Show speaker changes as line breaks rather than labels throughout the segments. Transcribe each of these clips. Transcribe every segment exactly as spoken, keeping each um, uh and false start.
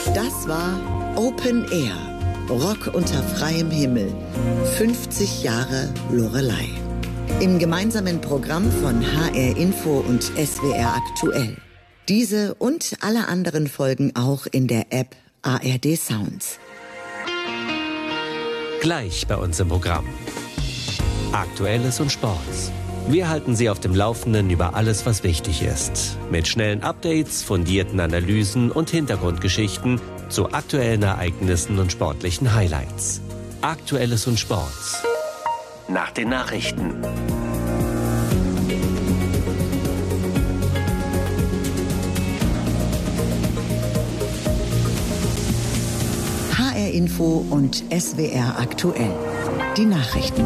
Das war Open Air. Rock unter freiem Himmel. fünfzig Jahre Loreley. Im gemeinsamen Programm von H R Info und S W R Aktuell. Diese und alle anderen Folgen auch in der App A R D Sounds.
Gleich bei uns im Programm. Aktuelles und Sports. Wir halten Sie auf dem Laufenden über alles, was wichtig ist. Mit schnellen Updates, fundierten Analysen und Hintergrundgeschichten zu aktuellen Ereignissen und sportlichen Highlights. Aktuelles und Sports. Nach den Nachrichten.
H R Info und S W R Aktuell. Die Nachrichten.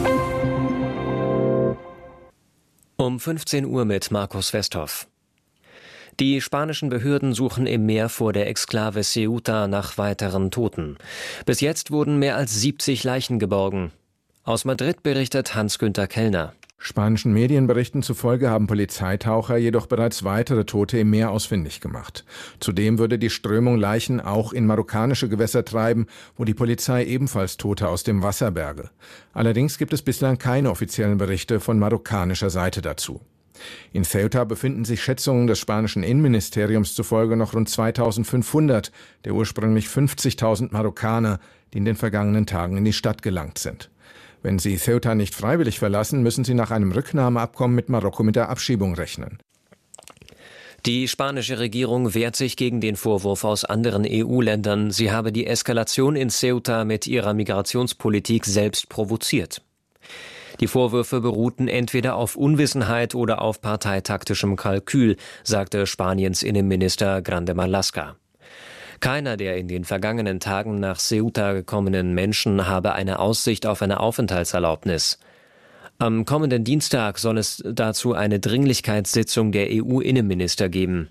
Um fünfzehn Uhr mit Markus Westhoff. Die spanischen Behörden suchen im Meer vor der Exklave Ceuta nach weiteren Toten. Bis jetzt wurden mehr als siebzig Leichen geborgen. Aus Madrid berichtet Hans-Günther Kellner.
Spanischen Medienberichten zufolge haben Polizeitaucher jedoch bereits weitere Tote im Meer ausfindig gemacht. Zudem würde die Strömung Leichen auch in marokkanische Gewässer treiben, wo die Polizei ebenfalls Tote aus dem Wasser berge. Allerdings gibt es bislang keine offiziellen Berichte von marokkanischer Seite dazu. In Ceuta befinden sich Schätzungen des spanischen Innenministeriums zufolge noch rund zweitausendfünfhundert der ursprünglich fünfzigtausend Marokkaner, die in den vergangenen Tagen in die Stadt gelangt sind. Wenn sie Ceuta nicht freiwillig verlassen, müssen sie nach einem Rücknahmeabkommen mit Marokko mit der Abschiebung rechnen.
Die spanische Regierung wehrt sich gegen den Vorwurf aus anderen E U-Ländern, sie habe die Eskalation in Ceuta mit ihrer Migrationspolitik selbst provoziert. Die Vorwürfe beruhten entweder auf Unwissenheit oder auf parteitaktischem Kalkül, sagte Spaniens Innenminister Grande Marlaska. Keiner der in den vergangenen Tagen nach Ceuta gekommenen Menschen habe eine Aussicht auf eine Aufenthaltserlaubnis. Am kommenden Dienstag soll es dazu eine Dringlichkeitssitzung der E U-Innenminister geben.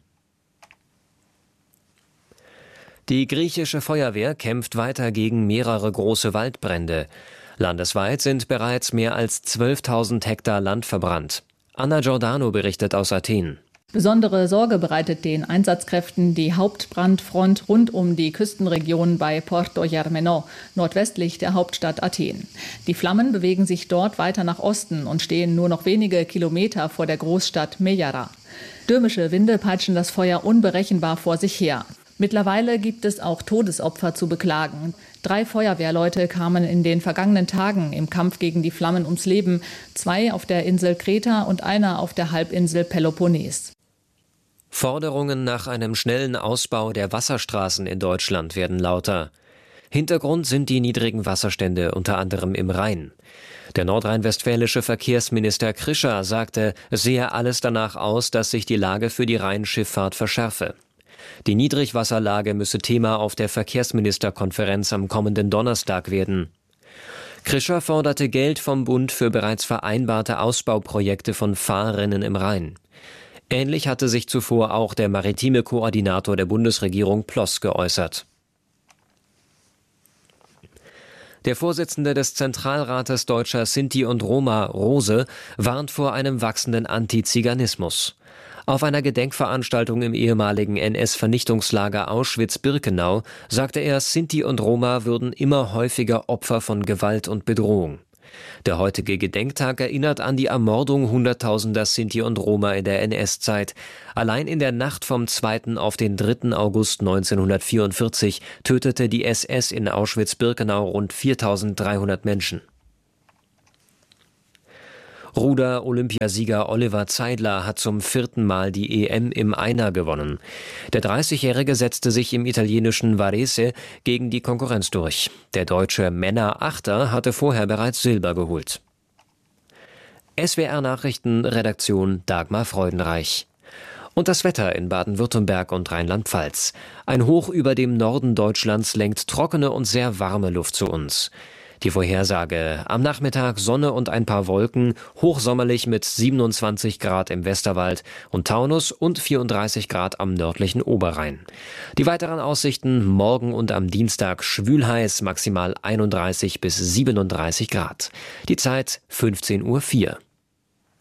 Die griechische Feuerwehr kämpft weiter gegen mehrere große Waldbrände. Landesweit sind bereits mehr als zwölftausend Hektar Land verbrannt. Anna Giordano berichtet aus Athen.
Besondere Sorge bereitet den Einsatzkräften die Hauptbrandfront rund um die Küstenregion bei Porto Germano, nordwestlich der Hauptstadt Athen. Die Flammen bewegen sich dort weiter nach Osten und stehen nur noch wenige Kilometer vor der Großstadt Mejara. Stürmische Winde peitschen das Feuer unberechenbar vor sich her. Mittlerweile gibt es auch Todesopfer zu beklagen. Drei Feuerwehrleute kamen in den vergangenen Tagen im Kampf gegen die Flammen ums Leben. Zwei auf der Insel Kreta und einer auf der Halbinsel Peloponnes.
Forderungen nach einem schnellen Ausbau der Wasserstraßen in Deutschland werden lauter. Hintergrund sind die niedrigen Wasserstände, unter anderem im Rhein. Der nordrhein-westfälische Verkehrsminister Krischer sagte, es sehe alles danach aus, dass sich die Lage für die Rheinschifffahrt verschärfe. Die Niedrigwasserlage müsse Thema auf der Verkehrsministerkonferenz am kommenden Donnerstag werden. Krischer forderte Geld vom Bund für bereits vereinbarte Ausbauprojekte von Fahrrinnen im Rhein. Ähnlich hatte sich zuvor auch der maritime Koordinator der Bundesregierung Ploss geäußert. Der Vorsitzende des Zentralrates Deutscher Sinti und Roma, Rose, warnt vor einem wachsenden Antiziganismus. Auf einer Gedenkveranstaltung im ehemaligen N S-Vernichtungslager Auschwitz-Birkenau sagte er, Sinti und Roma würden immer häufiger Opfer von Gewalt und Bedrohung. Der heutige Gedenktag erinnert an die Ermordung hunderttausender Sinti und Roma in der N S-Zeit. Allein in der Nacht vom zweiten auf den dritten August neunzehnhundertvierundvierzig tötete die S S in Auschwitz-Birkenau rund viertausenddreihundert Menschen. Ruder-Olympiasieger Oliver Zeidler hat zum vierten Mal die E M im Einer gewonnen. Der dreißigjährige setzte sich im italienischen Varese gegen die Konkurrenz durch. Der deutsche Männer-Achter hatte vorher bereits Silber geholt. S W R-Nachrichten, Redaktion Dagmar Freudenreich. Und das Wetter in Baden-Württemberg und Rheinland-Pfalz. Ein Hoch über dem Norden Deutschlands lenkt trockene und sehr warme Luft zu uns. Die Vorhersage: am Nachmittag Sonne und ein paar Wolken, hochsommerlich mit siebenundzwanzig Grad im Westerwald und Taunus und vierunddreißig Grad am nördlichen Oberrhein. Die weiteren Aussichten: morgen und am Dienstag schwül heiß, maximal einunddreißig bis siebenunddreißig Grad. Die Zeit fünfzehn Uhr vier.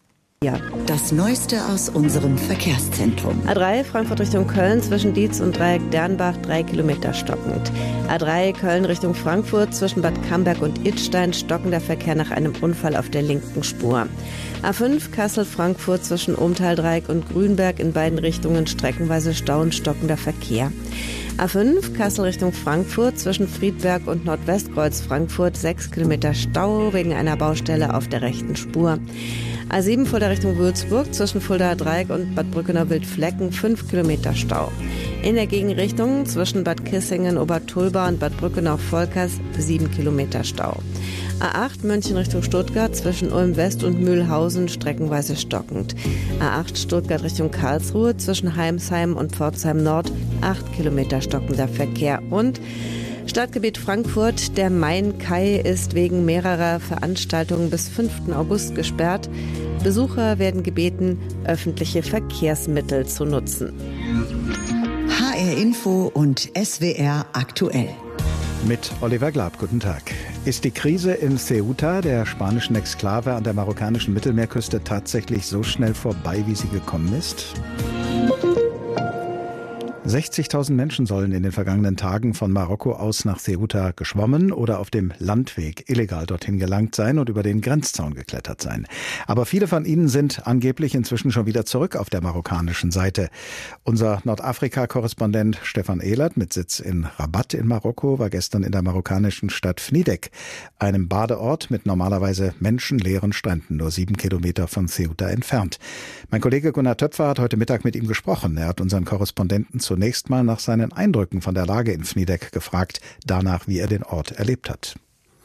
Ja.
Das Neueste aus unserem Verkehrszentrum.
A drei Frankfurt Richtung Köln zwischen Dietz und Dreieck Dernbach drei Kilometer stockend. A drei Köln Richtung Frankfurt zwischen Bad Camberg und Idstein stockender Verkehr nach einem Unfall auf der linken Spur. A fünf Kassel-Frankfurt zwischen Ohmtal-Dreieck und Grünberg in beiden Richtungen streckenweise Stau und stockender Verkehr. A fünf Kassel Richtung Frankfurt zwischen Friedberg und Nordwestkreuz Frankfurt sechs Kilometer Stau wegen einer Baustelle auf der rechten Spur. A sieben Fulda Richtung Würzburg zwischen Fulda Dreieck und Bad Brückener Wildflecken fünf Kilometer Stau. In der Gegenrichtung zwischen Bad Kissingen, Obertulba und Bad Brückener Volkers sieben Kilometer Stau. A acht München Richtung Stuttgart zwischen Ulm West und Mühlhausen streckenweise stockend. A acht Stuttgart Richtung Karlsruhe zwischen Heimsheim und Pforzheim Nord acht Kilometer stockender Verkehr. Und Stadtgebiet Frankfurt, der Main-Kai ist wegen mehrerer Veranstaltungen bis fünften August gesperrt. Besucher werden gebeten, öffentliche Verkehrsmittel zu nutzen.
H R Info und S W R aktuell.
Mit Oliver Glab, guten Tag. Ist die Krise in Ceuta, der spanischen Exklave an der marokkanischen Mittelmeerküste, tatsächlich so schnell vorbei, wie sie gekommen ist? sechzigtausend Menschen sollen in den vergangenen Tagen von Marokko aus nach Ceuta geschwommen oder auf dem Landweg illegal dorthin gelangt sein und über den Grenzzaun geklettert sein. Aber viele von ihnen sind angeblich inzwischen schon wieder zurück auf der marokkanischen Seite. Unser Nordafrika-Korrespondent Stefan Ehlert mit Sitz in Rabat in Marokko war gestern in der marokkanischen Stadt Fnidek, einem Badeort mit normalerweise menschenleeren Stränden, nur sieben Kilometer von Ceuta entfernt. Mein Kollege Gunnar Töpfer hat heute Mittag mit ihm gesprochen. Er hat unseren Korrespondenten zunächst mal nach seinen Eindrücken von der Lage in Fnidek gefragt, danach, wie er den Ort erlebt hat.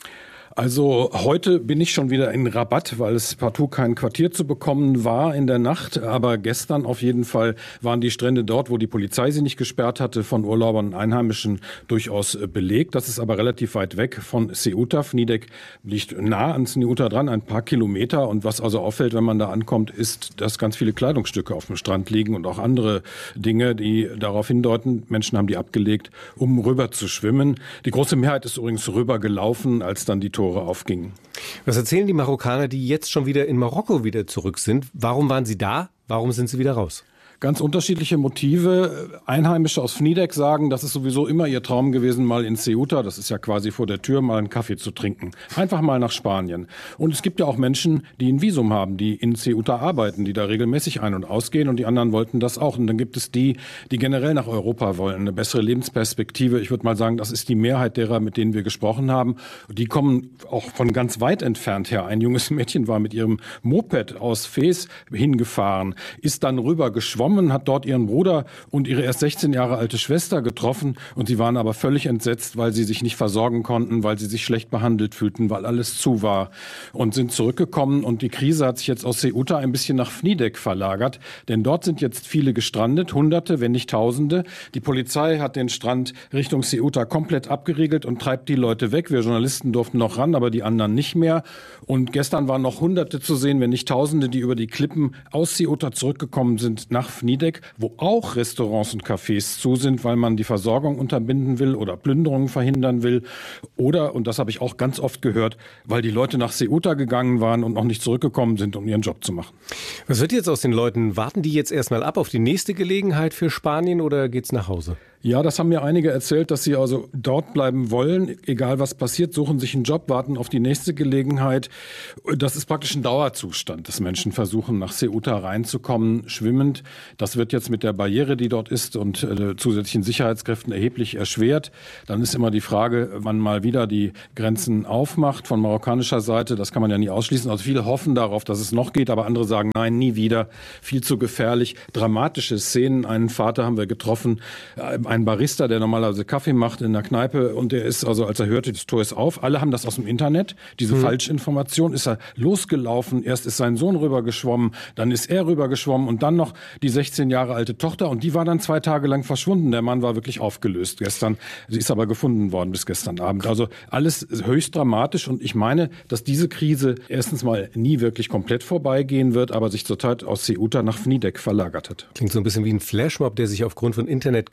Also heute bin ich schon wieder in Rabat, weil es partout kein Quartier zu bekommen war in der Nacht. Aber gestern auf jeden Fall waren die Strände dort, wo die Polizei sie nicht gesperrt hatte, von Urlaubern und Einheimischen durchaus belegt. Das ist aber relativ weit weg von Ceuta. Fnidek liegt nah an Ceuta dran, ein paar Kilometer. Und was also auffällt, wenn man da ankommt, ist, dass ganz viele Kleidungsstücke auf dem Strand liegen und auch andere Dinge, die darauf hindeuten, Menschen haben die abgelegt, um rüber zu schwimmen. Die große Mehrheit ist übrigens rüber gelaufen, als dann die Tore aufgingen.
Was erzählen die Marokkaner, die jetzt schon wieder in Marokko wieder zurück sind? Warum waren sie da? Warum sind sie wieder raus?
Ganz unterschiedliche Motive. Einheimische aus Fnidek sagen, das ist sowieso immer ihr Traum gewesen, mal in Ceuta, das ist ja quasi vor der Tür, mal einen Kaffee zu trinken. Einfach mal nach Spanien. Und es gibt ja auch Menschen, die ein Visum haben, die in Ceuta arbeiten, die da regelmäßig ein- und ausgehen, und die anderen wollten das auch. Und dann gibt es die, die generell nach Europa wollen, eine bessere Lebensperspektive. Ich würde mal sagen, das ist die Mehrheit derer, mit denen wir gesprochen haben. Die kommen auch von ganz weit entfernt her. Ein junges Mädchen war mit ihrem Moped aus Fez hingefahren, ist dann rüber geschwommen, hat dort ihren Bruder und ihre erst sechzehn Jahre alte Schwester getroffen, und sie waren aber völlig entsetzt, weil sie sich nicht versorgen konnten, weil sie sich schlecht behandelt fühlten, weil alles zu war, und sind zurückgekommen. Und die Krise hat sich jetzt aus Ceuta ein bisschen nach Fnidek verlagert, denn dort sind jetzt viele gestrandet, Hunderte, wenn nicht Tausende. Die Polizei hat den Strand Richtung Ceuta komplett abgeriegelt und treibt die Leute weg. Wir Journalisten durften noch ran, aber die anderen nicht mehr. Und gestern waren noch Hunderte zu sehen, wenn nicht Tausende, die über die Klippen aus Ceuta zurückgekommen sind nach Fnidek, wo auch Restaurants und Cafés zu sind, weil man die Versorgung unterbinden will oder Plünderungen verhindern will. Oder, und das habe ich auch ganz oft gehört, weil die Leute nach Ceuta gegangen waren und noch nicht zurückgekommen sind, um ihren Job zu machen.
Was wird jetzt aus den Leuten? Warten die jetzt erstmal ab auf die nächste Gelegenheit für Spanien oder geht's nach Hause?
Ja, das haben mir einige erzählt, dass sie also dort bleiben wollen, egal was passiert, suchen sich einen Job, warten auf die nächste Gelegenheit. Das ist praktisch ein Dauerzustand, dass Menschen versuchen, nach Ceuta reinzukommen, schwimmend. Das wird jetzt mit der Barriere, die dort ist, und äh, zusätzlichen Sicherheitskräften erheblich erschwert. Dann ist immer die Frage, wann mal wieder die Grenzen aufmacht von marokkanischer Seite. Das kann man ja nie ausschließen. Also viele hoffen darauf, dass es noch geht, aber andere sagen, nein, nie wieder. Viel zu gefährlich. Dramatische Szenen. Einen Vater haben wir getroffen, ein Barista, der normalerweise Kaffee macht in der Kneipe, und der ist also, als er hörte, das Tor ist auf, alle haben das aus dem Internet, diese hm. Falschinformation, ist er losgelaufen, erst ist sein Sohn rübergeschwommen, dann ist er rübergeschwommen und dann noch die sechzehn Jahre alte Tochter, und die war dann zwei Tage lang verschwunden. Der Mann war wirklich aufgelöst gestern, sie ist aber gefunden worden bis gestern Abend. Also alles höchst dramatisch, und ich meine, dass diese Krise erstens mal nie wirklich komplett vorbeigehen wird, aber sich zurzeit aus Ceuta nach Fnidek verlagert hat.
Klingt so ein bisschen wie ein Flashmob, der sich aufgrund von Internetgerüchten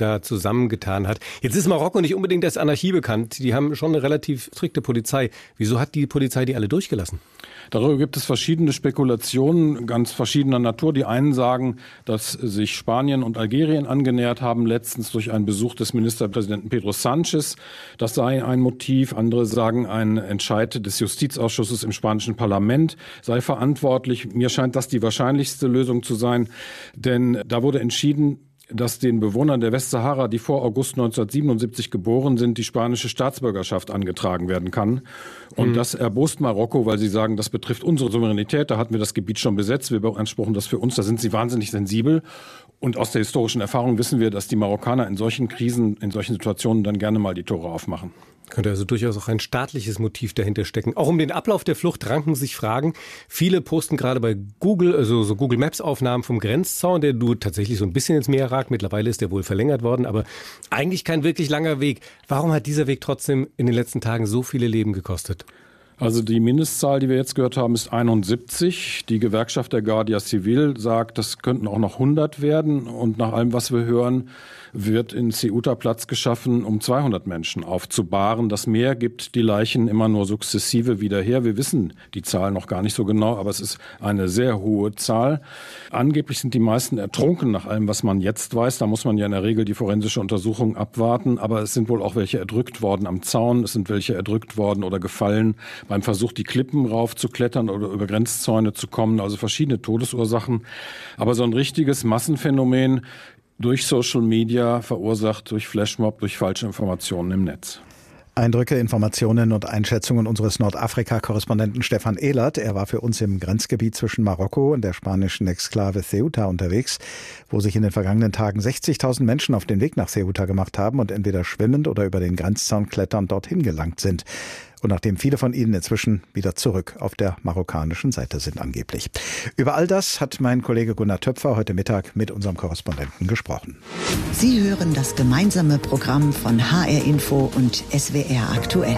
da zusammengetan hat. Jetzt ist Marokko nicht unbedingt als Anarchie bekannt. Die haben schon eine relativ strikte Polizei. Wieso hat die Polizei die alle durchgelassen?
Darüber gibt es verschiedene Spekulationen, ganz verschiedener Natur. Die einen sagen, dass sich Spanien und Algerien angenähert haben, letztens durch einen Besuch des Ministerpräsidenten Pedro Sanchez. Das sei ein Motiv. Andere sagen, ein Entscheid des Justizausschusses im spanischen Parlament sei verantwortlich. Mir scheint das die wahrscheinlichste Lösung zu sein, denn da wurde entschieden, dass den Bewohnern der Westsahara, die vor August neunzehnhundertsiebenundsiebzig geboren sind, die spanische Staatsbürgerschaft angetragen werden kann. Und mhm. das erbost Marokko, weil sie sagen, das betrifft unsere Souveränität. Da hatten wir das Gebiet schon besetzt. Wir beanspruchen das für uns. Da sind sie wahnsinnig sensibel. Und aus der historischen Erfahrung wissen wir, dass die Marokkaner in solchen Krisen, in solchen Situationen dann gerne mal die Tore aufmachen.
Könnte also durchaus auch ein staatliches Motiv dahinter stecken. Auch um den Ablauf der Flucht ranken sich Fragen. Viele posten gerade bei Google, also so Google Maps Aufnahmen vom Grenzzaun, der du tatsächlich so ein bisschen ins Meer ragt. Mittlerweile ist der wohl verlängert worden, aber eigentlich kein wirklich langer Weg. Warum hat dieser Weg trotzdem in den letzten Tagen so viele Leben gekostet?
Also die Mindestzahl, die wir jetzt gehört haben, ist einundsiebzig. Die Gewerkschaft der Guardia Civil sagt, das könnten auch noch hundert werden. Und nach allem, was wir hören, wird in Ceuta Platz geschaffen, um zweihundert Menschen aufzubahren. Das Meer gibt die Leichen immer nur sukzessive wieder her. Wir wissen die Zahl noch gar nicht so genau, aber es ist eine sehr hohe Zahl. Angeblich sind die meisten ertrunken, nach allem, was man jetzt weiß. Da muss man ja in der Regel die forensische Untersuchung abwarten. Aber es sind wohl auch welche erdrückt worden am Zaun. Es sind welche erdrückt worden oder gefallen beim Versuch, die Klippen raufzuklettern oder über Grenzzäune zu kommen. Also verschiedene Todesursachen. Aber so ein richtiges Massenphänomen durch Social Media, verursacht durch Flashmob, durch falsche Informationen im Netz.
Eindrücke, Informationen und Einschätzungen unseres Nordafrika-Korrespondenten Stefan Ehlert. Er war für uns im Grenzgebiet zwischen Marokko und der spanischen Exklave Ceuta unterwegs, wo sich in den vergangenen Tagen sechzigtausend Menschen auf den Weg nach Ceuta gemacht haben und entweder schwimmend oder über den Grenzzaun kletternd dorthin gelangt sind. Und nachdem viele von ihnen inzwischen wieder zurück auf der marokkanischen Seite sind angeblich. Über all das hat mein Kollege Gunnar Töpfer heute Mittag mit unserem Korrespondenten gesprochen.
Sie hören das gemeinsame Programm von H R Info und S W R aktuell.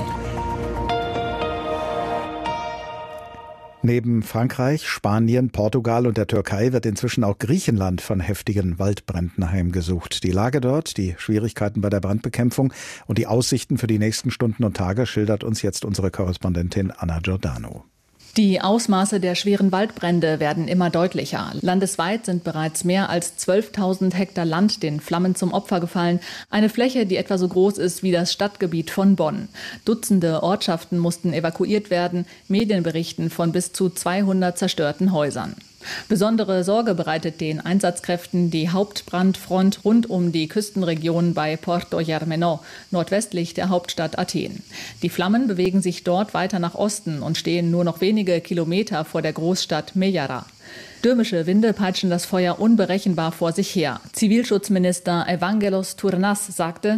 Neben Frankreich, Spanien, Portugal und der Türkei wird inzwischen auch Griechenland von heftigen Waldbränden heimgesucht. Die Lage dort, die Schwierigkeiten bei der Brandbekämpfung und die Aussichten für die nächsten Stunden und Tage schildert uns jetzt unsere Korrespondentin Anna Giordano.
Die Ausmaße der schweren Waldbrände werden immer deutlicher. Landesweit sind bereits mehr als zwölftausend Hektar Land den Flammen zum Opfer gefallen. Eine Fläche, die etwa so groß ist wie das Stadtgebiet von Bonn. Dutzende Ortschaften mussten evakuiert werden. Medien berichten von bis zu zweihundert zerstörten Häusern. Besondere Sorge bereitet den Einsatzkräften die Hauptbrandfront rund um die Küstenregion bei Porto Germano, nordwestlich der Hauptstadt Athen. Die Flammen bewegen sich dort weiter nach Osten und stehen nur noch wenige Kilometer vor der Großstadt Mejara. Stürmische Winde peitschen das Feuer unberechenbar vor sich her. Zivilschutzminister Evangelos Tournas sagte: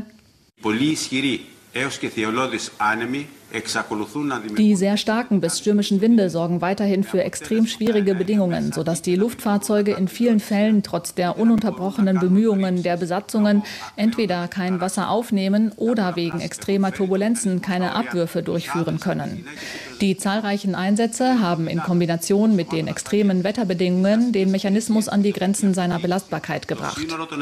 Die sehr starken bis stürmischen Winde sorgen weiterhin für extrem schwierige Bedingungen, sodass die Luftfahrzeuge in vielen Fällen trotz der ununterbrochenen Bemühungen der Besatzungen entweder kein Wasser aufnehmen oder wegen extremer Turbulenzen keine Abwürfe durchführen können. Die zahlreichen Einsätze haben in Kombination mit den extremen Wetterbedingungen den Mechanismus an die Grenzen seiner Belastbarkeit gebracht.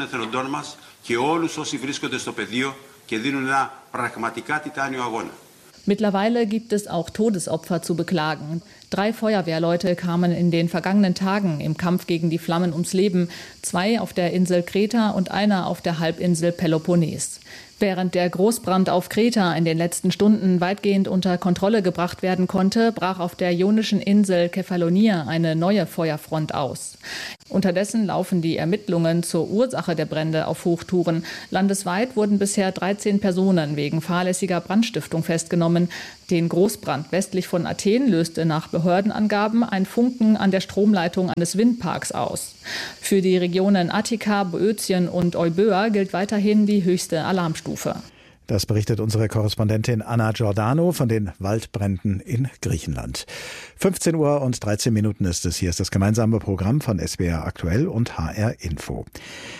Mittlerweile gibt es auch Todesopfer zu beklagen. Drei Feuerwehrleute kamen in den vergangenen Tagen im Kampf gegen die Flammen ums Leben. Zwei auf der Insel Kreta und einer auf der Halbinsel Peloponnes. Während der Großbrand auf Kreta in den letzten Stunden weitgehend unter Kontrolle gebracht werden konnte, brach auf der ionischen Insel Kefalonia eine neue Feuerfront aus. Unterdessen laufen die Ermittlungen zur Ursache der Brände auf Hochtouren. Landesweit wurden bisher dreizehn Personen wegen fahrlässiger Brandstiftung festgenommen. Den Großbrand westlich von Athen löste nach Behördenangaben ein Funken an der Stromleitung eines Windparks aus. Für die Regionen Attika, Boötien und Euböa gilt weiterhin die höchste Alarmstufe.
Das berichtet unsere Korrespondentin Anna Giordano von den Waldbränden in Griechenland. fünfzehn Uhr und dreizehn Minuten ist es. Hier ist das gemeinsame Programm von S W R aktuell und H R Info.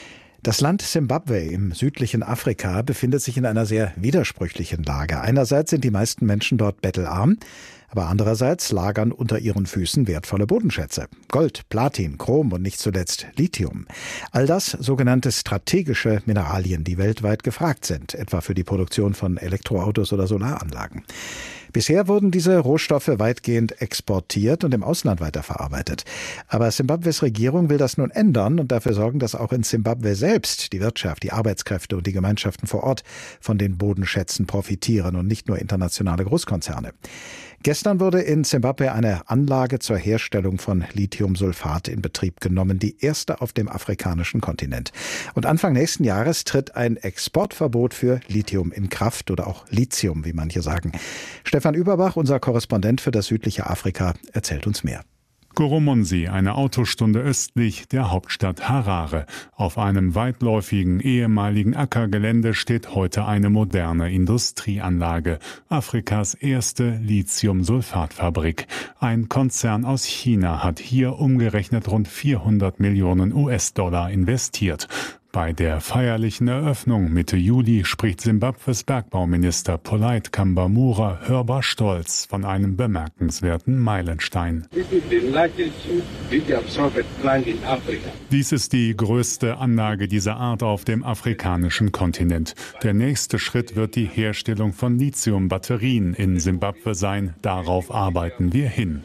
Das Land Simbabwe im südlichen Afrika befindet sich in einer sehr widersprüchlichen Lage. Einerseits sind die meisten Menschen dort bettelarm, aber andererseits lagern unter ihren Füßen wertvolle Bodenschätze. Gold, Platin, Chrom und nicht zuletzt Lithium. All das sogenannte strategische Mineralien, die weltweit gefragt sind, etwa für die Produktion von Elektroautos oder Solaranlagen. Bisher wurden diese Rohstoffe weitgehend exportiert und im Ausland weiterverarbeitet. Aber Simbabwes Regierung will das nun ändern und dafür sorgen, dass auch in Simbabwe selbst die Wirtschaft, die Arbeitskräfte und die Gemeinschaften vor Ort von den Bodenschätzen profitieren und nicht nur internationale Großkonzerne. Gestern wurde in Simbabwe eine Anlage zur Herstellung von Lithiumsulfat in Betrieb genommen, die erste auf dem afrikanischen Kontinent. Und Anfang nächsten Jahres tritt ein Exportverbot für Lithium in Kraft oder auch Lithium, wie manche sagen. Stefan Überbach, unser Korrespondent für das südliche Afrika, erzählt uns mehr.
Goromonzi, eine Autostunde östlich der Hauptstadt Harare. Auf einem weitläufigen ehemaligen Ackergelände steht heute eine moderne Industrieanlage. Afrikas erste Lithiumsulfatfabrik. Ein Konzern aus China hat hier umgerechnet rund vierhundert Millionen U S-Dollar investiert. Bei der feierlichen Eröffnung Mitte Juli spricht Simbabwes Bergbauminister Polite Kambamura hörbar stolz von einem bemerkenswerten Meilenstein. Dies ist die größte Anlage dieser Art auf dem afrikanischen Kontinent. Der nächste Schritt wird die Herstellung von Lithium-Batterien in Simbabwe sein. Darauf arbeiten wir hin.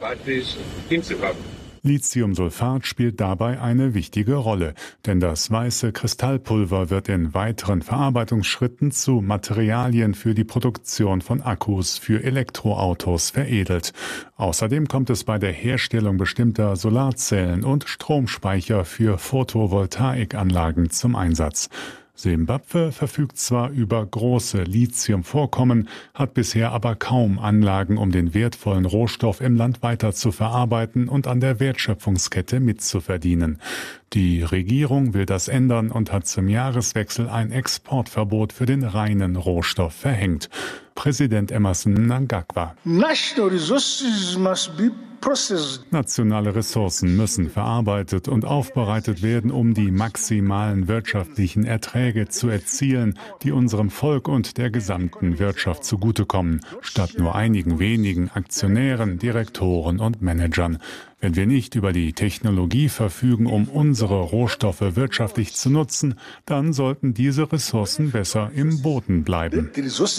Lithiumsulfat spielt dabei eine wichtige Rolle, denn das weiße Kristallpulver wird in weiteren Verarbeitungsschritten zu Materialien für die Produktion von Akkus für Elektroautos veredelt. Außerdem kommt es bei der Herstellung bestimmter Solarzellen und Stromspeicher für Photovoltaikanlagen zum Einsatz. Simbabwe verfügt zwar über große Lithiumvorkommen, hat bisher aber kaum Anlagen, um den wertvollen Rohstoff im Land weiter zu verarbeiten und an der Wertschöpfungskette mitzuverdienen. Die Regierung will das ändern und hat zum Jahreswechsel ein Exportverbot für den reinen Rohstoff verhängt. Präsident Emmerson Mnangagwa.
National resources must be
Nationale Ressourcen müssen verarbeitet und aufbereitet werden, um die maximalen wirtschaftlichen Erträge zu erzielen, die unserem Volk und der gesamten Wirtschaft zugutekommen, statt nur einigen wenigen Aktionären, Direktoren und Managern. Wenn wir nicht über die Technologie verfügen, um unsere Rohstoffe wirtschaftlich zu nutzen, dann sollten diese Ressourcen besser im Boden bleiben.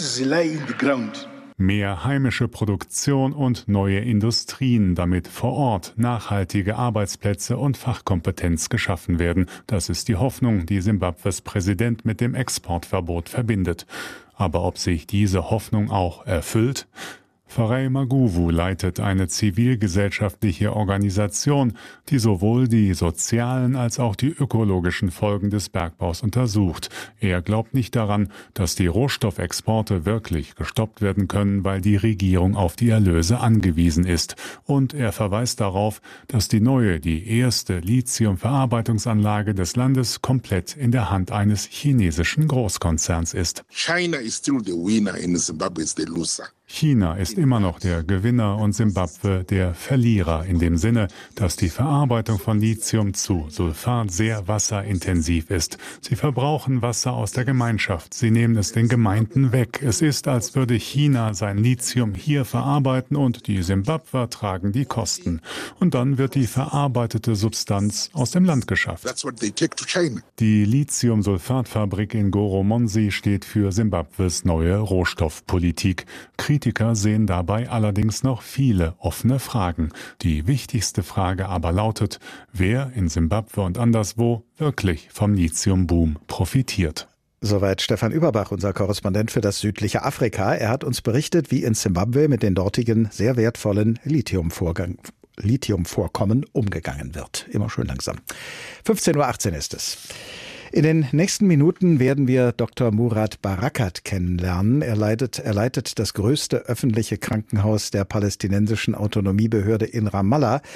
Mehr heimische Produktion und neue Industrien, damit vor Ort nachhaltige Arbeitsplätze und Fachkompetenz geschaffen werden. Das ist die Hoffnung, die Simbabwes Präsident mit dem Exportverbot verbindet. Aber ob sich diese Hoffnung auch erfüllt? Farai Maguwu leitet eine zivilgesellschaftliche Organisation, die sowohl die sozialen als auch die ökologischen Folgen des Bergbaus untersucht. Er glaubt nicht daran, dass die Rohstoffexporte wirklich gestoppt werden können, weil die Regierung auf die Erlöse angewiesen ist. Und er verweist darauf, dass die neue, die erste Lithiumverarbeitungsanlage des Landes komplett in der Hand eines chinesischen Großkonzerns ist.
China is still the winner and Zimbabwe is the loser.
China ist immer noch der Gewinner und Simbabwe der Verlierer in dem Sinne, dass die Verarbeitung von Lithium zu Sulfat sehr wasserintensiv ist. Sie verbrauchen Wasser aus der Gemeinschaft. Sie nehmen es den Gemeinden weg. Es ist, als würde China sein Lithium hier verarbeiten und die Simbabwer tragen die Kosten. Und dann wird die verarbeitete Substanz aus dem Land geschafft.
That's what they take to China.
Die Lithiumsulfatfabrik in Goromonzi steht für Simbabwes neue Rohstoffpolitik. Kritiker sehen dabei allerdings noch viele offene Fragen. Die wichtigste Frage aber lautet, wer in Simbabwe und anderswo wirklich vom Lithiumboom profitiert.
Soweit Stefan Überbach, unser Korrespondent für das südliche Afrika. Er hat uns berichtet, wie in Simbabwe mit den dortigen sehr wertvollen Lithiumvorgang Lithiumvorkommen umgegangen wird. Immer schön langsam. fünfzehn Uhr achtzehn ist es. In den nächsten Minuten werden wir Doktor Murat Barakat kennenlernen. Er leitet, er leitet das größte öffentliche Krankenhaus der palästinensischen Autonomiebehörde in Ramallah.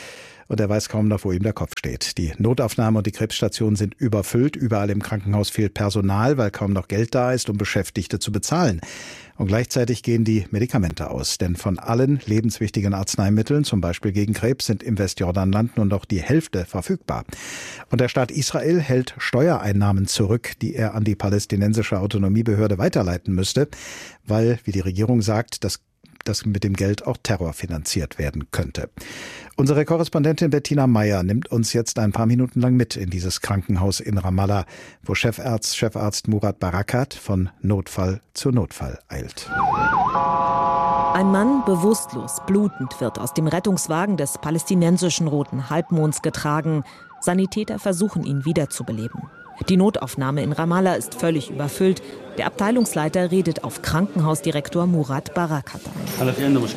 und er weiß kaum noch, wo ihm der Kopf steht. Die Notaufnahme und die Krebsstation sind überfüllt. Überall im Krankenhaus fehlt Personal, weil kaum noch Geld da ist, um Beschäftigte zu bezahlen. Und gleichzeitig gehen die Medikamente aus. Denn von allen lebenswichtigen Arzneimitteln, zum Beispiel gegen Krebs, sind im Westjordanland nur noch die Hälfte verfügbar. Und der Staat Israel hält Steuereinnahmen zurück, die er an die palästinensische Autonomiebehörde weiterleiten müsste, weil, wie die Regierung sagt, das dass mit dem Geld auch Terror finanziert werden könnte. Unsere Korrespondentin Bettina Meyer nimmt uns jetzt ein paar Minuten lang mit in dieses Krankenhaus in Ramallah, wo Chefarzt, Chefarzt Murat Barakat von Notfall zu Notfall eilt.
Ein Mann, bewusstlos, blutend, wird aus dem Rettungswagen des palästinensischen Roten Halbmonds getragen. Sanitäter versuchen, ihn wiederzubeleben. Die Notaufnahme in Ramallah ist völlig überfüllt. Der Abteilungsleiter redet auf Krankenhausdirektor Murat Barakat ein.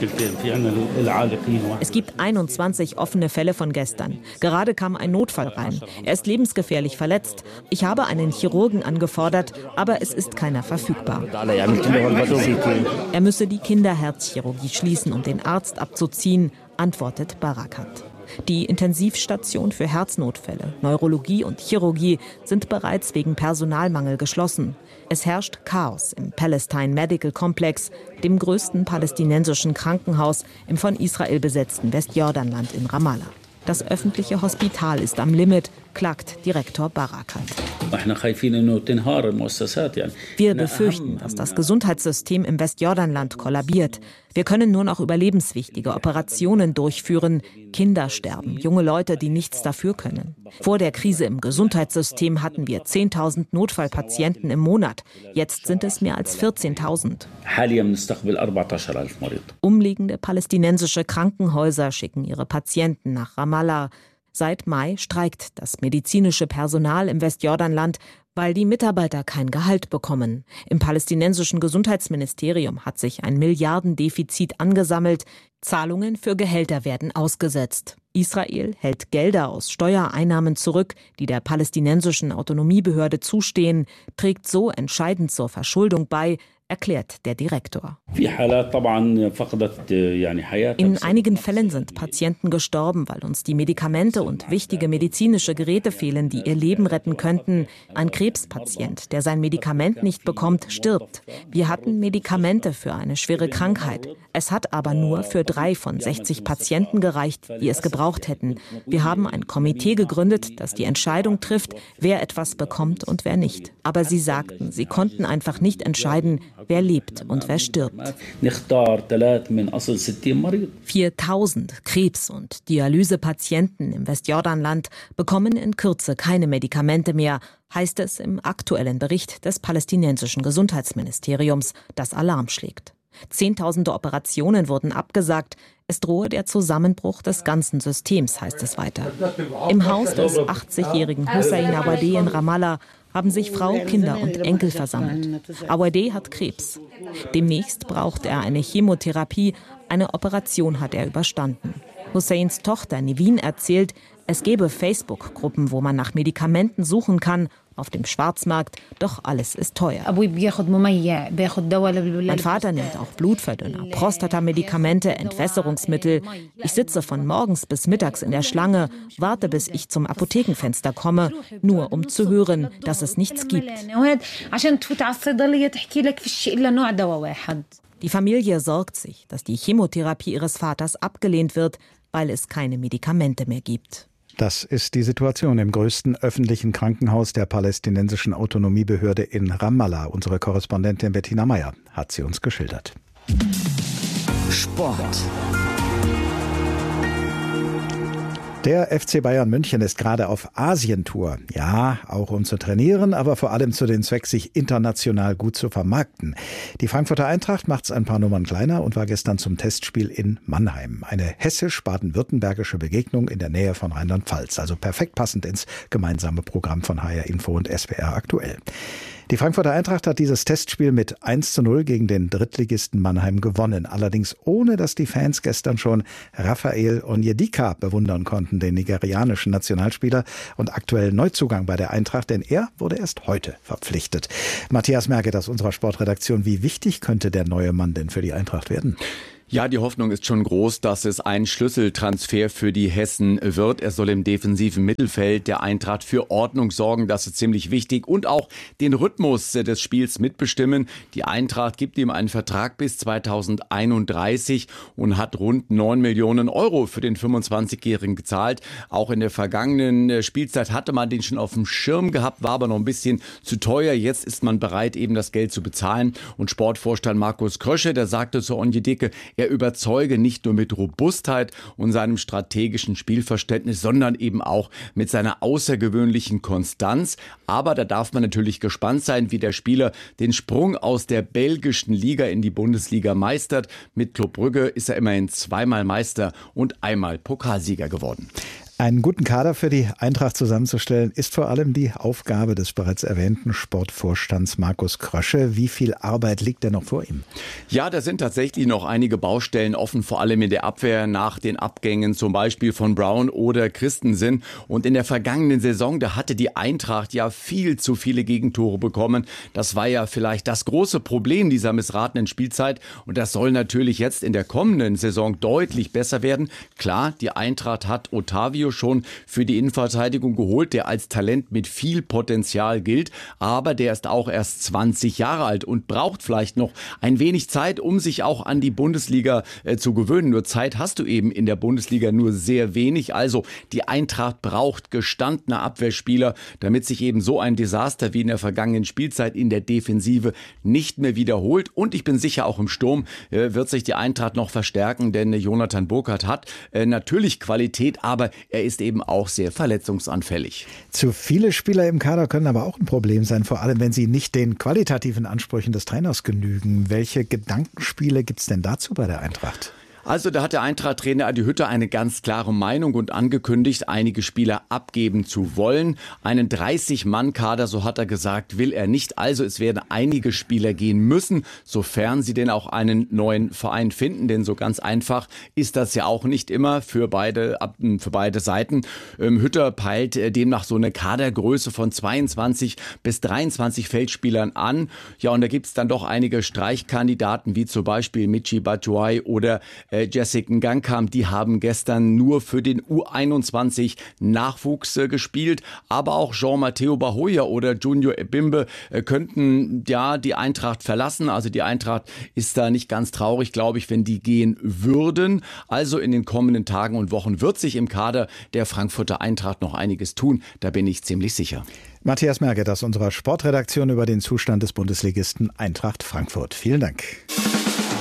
Es gibt einundzwanzig offene Fälle von gestern. Gerade kam ein Notfall rein. Er ist lebensgefährlich verletzt. Ich habe einen Chirurgen angefordert, aber es ist keiner verfügbar. Er müsse die Kinderherzchirurgie schließen, um den Arzt abzuziehen, antwortet Barakat. Die Intensivstation für Herznotfälle, Neurologie und Chirurgie sind bereits wegen Personalmangel geschlossen. Es herrscht Chaos im Palestine Medical Complex, dem größten palästinensischen Krankenhaus im von Israel besetzten Westjordanland in Ramallah. Das öffentliche Hospital ist am Limit, klagt Direktor Barakat. Wir befürchten, dass das Gesundheitssystem im Westjordanland kollabiert. Wir können nur noch überlebenswichtige Operationen durchführen. Kinder sterben, junge Leute, die nichts dafür können. Vor der Krise im Gesundheitssystem hatten wir zehntausend Notfallpatienten im Monat. Jetzt sind es mehr als vierzehntausend. Umliegende palästinensische Krankenhäuser schicken ihre Patienten nach Ramallah. Seit Mai streikt das medizinische Personal im Westjordanland, weil die Mitarbeiter kein Gehalt bekommen. Im palästinensischen Gesundheitsministerium hat sich ein Milliardendefizit angesammelt. Zahlungen für Gehälter werden ausgesetzt. Israel hält Gelder aus Steuereinnahmen zurück, die der palästinensischen Autonomiebehörde zustehen, trägt so entscheidend zur Verschuldung bei, erklärt der Direktor. In einigen Fällen sind Patienten gestorben, weil uns die Medikamente und wichtige medizinische Geräte fehlen, die ihr Leben retten könnten. Ein Krebspatient, der sein Medikament nicht bekommt, stirbt. Wir hatten Medikamente für eine schwere Krankheit. Es hat aber nur für drei von sechzig Patienten gereicht, die es gebraucht hätten. Wir haben ein Komitee gegründet, das die Entscheidung trifft, wer etwas bekommt und wer nicht. Aber sie sagten, sie konnten einfach nicht entscheiden, wer lebt und wer stirbt. viertausend Krebs- und Dialysepatienten im Westjordanland bekommen in Kürze keine Medikamente mehr, heißt es im aktuellen Bericht des palästinensischen Gesundheitsministeriums, das Alarm schlägt. Zehntausende Operationen wurden abgesagt. Es drohe der Zusammenbruch des ganzen Systems, heißt es weiter. Im Haus des achtzigjährigen Hussein Awadeh in Ramallah haben sich Frau, Kinder und Enkel versammelt. Awadeh hat Krebs. Demnächst braucht er eine Chemotherapie. Eine Operation hat er überstanden. Husseins Tochter Nevin erzählt, es gebe Facebook-Gruppen, wo man nach Medikamenten suchen kann, auf dem Schwarzmarkt, doch alles ist teuer. Mein Vater nimmt auch Blutverdünner, Prostatamedikamente, Entwässerungsmittel. Ich sitze von morgens bis mittags in der Schlange, warte, bis ich zum Apothekenfenster komme, nur um zu hören, dass es nichts gibt. Die Familie sorgt sich, dass die Chemotherapie ihres Vaters abgelehnt wird, weil es keine Medikamente mehr gibt.
Das ist die Situation im größten öffentlichen Krankenhaus der palästinensischen Autonomiebehörde in Ramallah. Unsere Korrespondentin Bettina Meyer hat sie uns geschildert.
Sport.
Der F C Bayern München ist gerade auf Asientour. Ja, auch um zu trainieren, aber vor allem zu dem Zweck, sich international gut zu vermarkten. Die Frankfurter Eintracht macht's ein paar Nummern kleiner und war gestern zum Testspiel in Mannheim. Eine hessisch-baden-württembergische Begegnung in der Nähe von Rheinland-Pfalz. Also perfekt passend ins gemeinsame Programm von H R Info und S W R aktuell. Die Frankfurter Eintracht hat dieses Testspiel mit eins zu null gegen den Drittligisten Mannheim gewonnen. Allerdings ohne, dass die Fans gestern schon Rafael Onyedika bewundern konnten, den nigerianischen Nationalspieler und aktuellen Neuzugang bei der Eintracht, denn er wurde erst heute verpflichtet. Matthias Merget aus unserer Sportredaktion, wie wichtig könnte der neue Mann denn für die Eintracht werden?
Ja, die Hoffnung ist schon groß, dass es ein Schlüsseltransfer für die Hessen wird. Er soll im defensiven Mittelfeld der Eintracht für Ordnung sorgen. Das ist ziemlich wichtig. Und auch den Rhythmus des Spiels mitbestimmen. Die Eintracht gibt ihm einen Vertrag bis zweitausendeinunddreißig und hat rund neun Millionen Euro für den fünfundzwanzigjährigen gezahlt. Auch in der vergangenen Spielzeit hatte man den schon auf dem Schirm gehabt, war aber noch ein bisschen zu teuer. Jetzt ist man bereit, eben das Geld zu bezahlen. Und Sportvorstand Markus Krösche, der sagte zu Onje Dicke, er überzeuge nicht nur mit Robustheit und seinem strategischen Spielverständnis, sondern eben auch mit seiner außergewöhnlichen Konstanz. Aber da darf man natürlich gespannt sein, wie der Spieler den Sprung aus der belgischen Liga in die Bundesliga meistert. Mit Club Brügge ist er immerhin zweimal Meister und einmal Pokalsieger geworden.
Einen guten Kader für die Eintracht zusammenzustellen, ist vor allem die Aufgabe des bereits erwähnten Sportvorstands Markus Krösche. Wie viel Arbeit liegt denn noch vor ihm?
Ja, da sind tatsächlich noch einige Baustellen offen, vor allem in der Abwehr nach den Abgängen zum Beispiel von Brown oder Christensen. Und in der vergangenen Saison, da hatte die Eintracht ja viel zu viele Gegentore bekommen. Das war ja vielleicht das große Problem dieser missratenen Spielzeit. Und das soll natürlich jetzt in der kommenden Saison deutlich besser werden. Klar, die Eintracht hat Otavio schon für die Innenverteidigung geholt, der als Talent mit viel Potenzial gilt, aber der ist auch erst zwanzig Jahre alt und braucht vielleicht noch ein wenig Zeit, um sich auch an die Bundesliga äh, zu gewöhnen. Nur Zeit hast du eben in der Bundesliga nur sehr wenig, also die Eintracht braucht gestandene Abwehrspieler, damit sich eben so ein Desaster wie in der vergangenen Spielzeit in der Defensive nicht mehr wiederholt. Und ich bin sicher, auch im Sturm äh, wird sich die Eintracht noch verstärken, denn äh, Jonathan Burkhardt hat äh, natürlich Qualität, aber er Er ist eben auch sehr verletzungsanfällig.
Zu viele Spieler im Kader können aber auch ein Problem sein, vor allem wenn sie nicht den qualitativen Ansprüchen des Trainers genügen. Welche Gedankenspiele gibt es denn dazu bei der Eintracht?
Also da hat der Eintracht-Trainer Adi Hütter eine ganz klare Meinung und angekündigt, einige Spieler abgeben zu wollen. Einen dreißig-Mann-Kader, so hat er gesagt, will er nicht. Also es werden einige Spieler gehen müssen, sofern sie denn auch einen neuen Verein finden. Denn so ganz einfach ist das ja auch nicht immer für beide, für beide Seiten. Hütter peilt demnach so eine Kadergröße von zweiundzwanzig bis dreiundzwanzig Feldspielern an. Ja, und da gibt es dann doch einige Streichkandidaten, wie zum Beispiel Michy Batshuayi oder Jessica Ngankam, die haben gestern nur für den U einundzwanzig Nachwuchs äh, gespielt, aber auch Jean-Matteo Bahoya oder Junior Ebimbe äh, könnten ja die Eintracht verlassen. Also die Eintracht ist da nicht ganz traurig, glaube ich, wenn die gehen würden. Also in den kommenden Tagen und Wochen wird sich im Kader der Frankfurter Eintracht noch einiges tun, da bin ich ziemlich sicher.
Matthias Merget aus unserer Sportredaktion über den Zustand des Bundesligisten Eintracht Frankfurt. Vielen Dank.